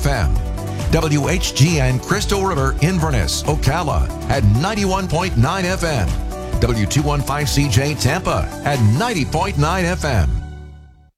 FM. WHGN Crystal River, Inverness, Ocala at 91.9 FM. W215CJ Tampa at 90.9 FM.